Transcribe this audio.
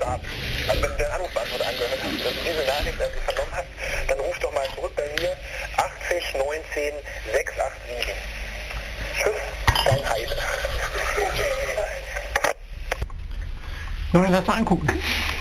haben. Also wenn du den Anrufbeantworter angehört hast, wenn du diese Nachricht also vernommen hast, dann ruf doch mal zurück bei mir 80 19 687. Tschüss, dein Heide. Sollen wir das mal angucken?